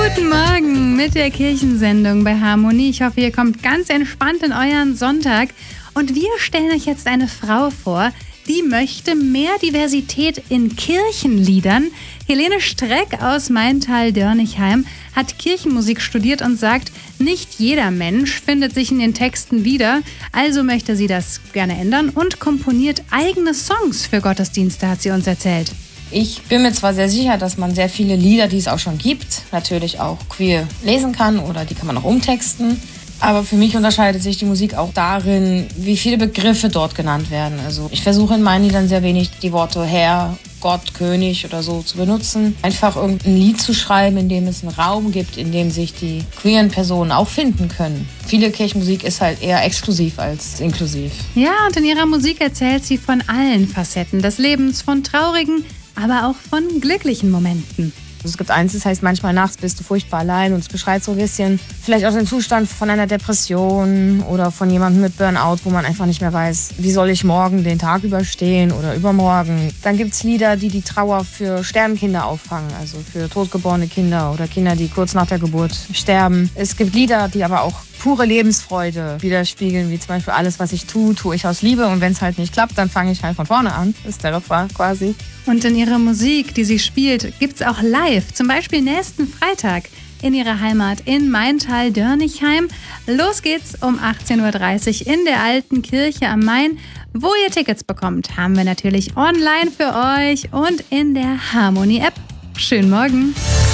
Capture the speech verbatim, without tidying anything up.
Guten Morgen mit der Kirchensendung bei Harmonie. Ich hoffe, ihr kommt ganz entspannt in euren Sonntag. Und wir stellen euch jetzt eine Frau vor, die möchte mehr Diversität in Kirchenliedern. Helene Streck aus Maintal-Dörnichheim hat Kirchenmusik studiert und sagt, nicht jeder Mensch findet sich in den Texten wieder. Also möchte sie das gerne ändern und komponiert eigene Songs für Gottesdienste, hat sie uns erzählt. Ich bin mir zwar sehr sicher, dass man sehr viele Lieder, die es auch schon gibt, natürlich auch queer lesen kann oder die kann man auch umtexten. Aber für mich unterscheidet sich die Musik auch darin, wie viele Begriffe dort genannt werden. Also ich versuche in meinen Liedern sehr wenig die Worte Herr, Gott, König oder so zu benutzen. Einfach irgendein Lied zu schreiben, in dem es einen Raum gibt, in dem sich die queeren Personen auch finden können. Viele Kirchenmusik ist halt eher exklusiv als inklusiv. Ja, und in ihrer Musik erzählt sie von allen Facetten des Lebens, von traurigen, aber auch von glücklichen Momenten. Es gibt eins, das heißt, manchmal nachts bist du furchtbar allein und es beschreibt so ein bisschen vielleicht auch den Zustand von einer Depression oder von jemandem mit Burnout, wo man einfach nicht mehr weiß, wie soll ich morgen den Tag überstehen oder übermorgen. Dann gibt es Lieder, die die Trauer für Sternkinder auffangen, also für totgeborene Kinder oder Kinder, die kurz nach der Geburt sterben. Es gibt Lieder, die aber auch pure Lebensfreude widerspiegeln, wie zum Beispiel alles, was ich tue, tue ich aus Liebe und wenn es halt nicht klappt, dann fange ich halt von vorne an. Das ist der Refrain quasi. Und in ihrer Musik, die sie spielt, gibt's auch live, zum Beispiel nächsten Freitag in ihrer Heimat in Maintal-Dörnichheim. Los geht's um achtzehn Uhr dreißig in der Alten Kirche am Main. Wo ihr Tickets bekommt, haben wir natürlich online für euch und in der Harmonie-App. Schönen Morgen!